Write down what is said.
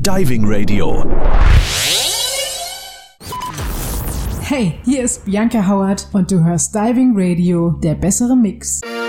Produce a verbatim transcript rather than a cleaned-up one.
Diving Radio. Hey, hier ist Bianca Howard und du hörst Diving Radio, der bessere Mix.